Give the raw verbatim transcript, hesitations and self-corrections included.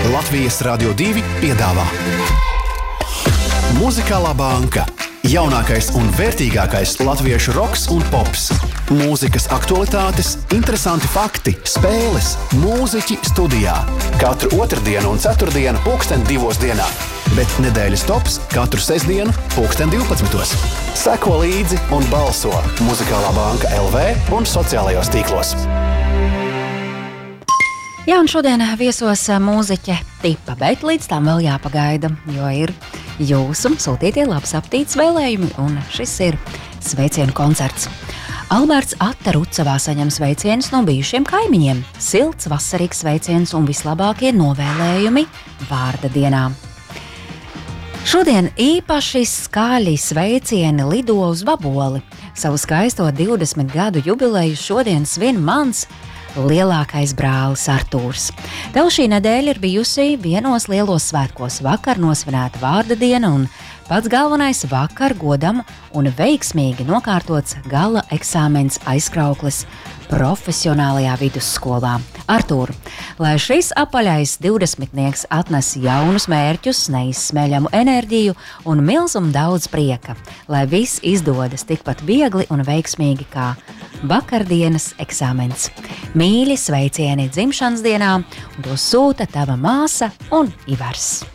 Latvijas Radio divi piedāvā Muzikālā banka. Jaunākais un vērtīgākais latviešu roks un pops. Mūzikas aktualitātes, interesanti fakti, spēles, mūziķi studijā. Katru otrdienu un ceturtdienu pulksten divos dienā. Bet nedēļas tops katru sestdienu pulksten divpadsmitos. Seko līdzi un balso Muzikālā banka L V un sociālajos tīklos. Jā, un šodien viesos mūziķe Tipa, bet līdz tam vēl jāpagaida, jo ir jūsu sūtītie labs aptīts vēlējumi, un šis ir sveicienu koncerts. Alberts Atta Rucavā saņem sveicienus no bijušiem kaimiņiem, silts, vasarīgs sveiciens un vislabākie novēlējumi vārda dienā. Šodien īpaši skaļi sveicieni lido uz Vaboli. Savu skaisto divdesmit gadu jubileju šodien svin mans lielākais brālis Artūrs. Tev šī nedēļa ir bijusi vienos lielos svētkos. Vakar nosvinēta vārda diena un pats galvenais vakar godam un veiksmīgi nokārtots gala eksāmens aizkrauklis profesionālajā vidusskolā. Artūr, lai šis apaļais divdesmitnieks atnes jaunus mērķus, neizsmeļamu enerģiju un milzumu daudz prieka, lai viss izdodas tikpat viegli un veiksmīgi kā vakardienas eksāmens. Mīļi sveicieni dzimšanas dienā, un to sūta tava māsa un Ivars.